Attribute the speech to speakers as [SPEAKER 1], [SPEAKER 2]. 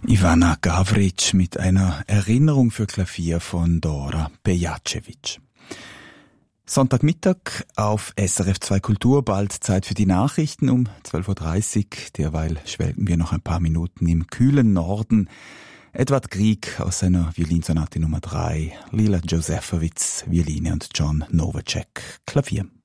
[SPEAKER 1] Ivana Gavric mit einer Erinnerung für Klavier von Dora Pejacevic. Sonntagmittag auf SRF 2 Kultur, bald Zeit für die Nachrichten um 12.30 Uhr. Derweil schwelgen wir noch ein paar Minuten im kühlen Norden. Edward Grieg aus seiner Violinsonate Nummer 3, Lila Josefowitz, Violine und John Novacek, Klavier.